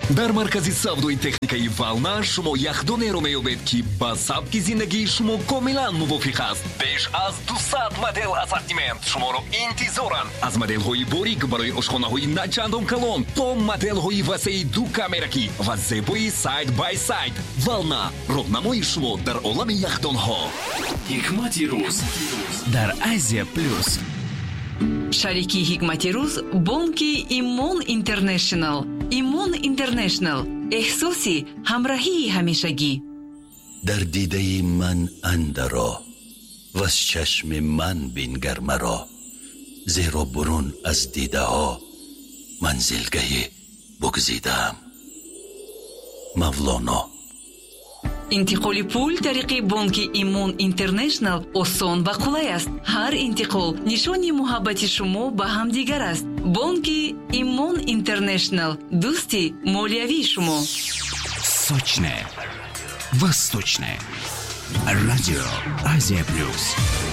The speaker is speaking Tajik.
дар маркази савдои техникаи Вална шумо яхдонеро меёбед ки ба сабки зиндагии шумо комилан мувофиқ аст. беш аз 200 модел ассортимент шуморо интизоранд. аз моделҳои борик барои ошхонаҳои начандон калон то моделҳои васеи дукамеракӣ ва зебои сайд бай сайд. Вална роҳнамои шумо дар олами яхдонҳо. ҳикмати рӯз дар Азия плюс. шарики ҳикмати рӯз бонки Имон Интернешнл. Имон Интернешнл эҳсоси ҳамроҳии ҳамешагӣ. дар дидаи ман андаро ваз чашми ман бингар маро, зеро бурун аз дидаҳо манзилгаи бугзидаам. мавлоно. интиқоли пул тариқи бонки Имон Интернешнл осон ва қулай аст. ҳар интиқол нишони муҳаббати шумо ба ҳамдигар аст. бонки Имон Интернешнл дӯсти молиявии шумо. Сочне, восточне. Радио Азия плюс.